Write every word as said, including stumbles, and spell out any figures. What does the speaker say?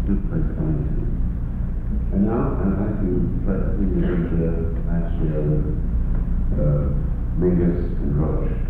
do play coming to. And now I'd like to play with uh, last year, uh, Mingus and Roach.